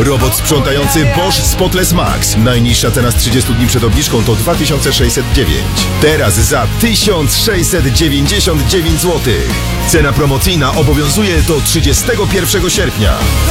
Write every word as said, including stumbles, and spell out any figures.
Robot sprzątający Bosch Spotless Max. Najniższa cena z trzydziestu dni przed obniżką to dwa tysiące sześćset dziewięć. Teraz za tysiąc sześćset dziewięćdziesiąt dziewięć złotych. Cena promocyjna obowiązuje do trzydziestego pierwszego sierpnia.